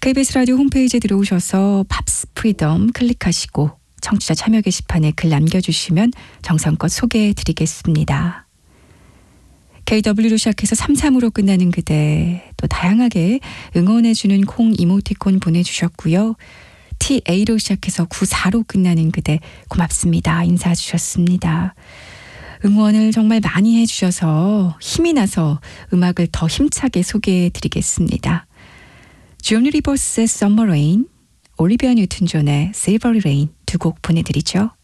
KBS 라디오 홈페이지에 들어오셔서 팝스 프리덤 클릭하시고 청취자 참여 게시판에 글 남겨주시면 정성껏 소개해드리겠습니다. KW로 시작해서 33으로 끝나는 그대, 또 다양하게 응원해주는 콩 이모티콘 보내주셨고요. TA로 시작해서 94로 끝나는 그대 고맙습니다. 인사 주셨습니다. 응원을 정말 많이 해주셔서 힘이 나서 음악을 더 힘차게 소개해드리겠습니다. 조니 리버스의 Summer Rain, 올리비아 뉴튼 존의 Silvery Rain 두 곡 보내드리죠.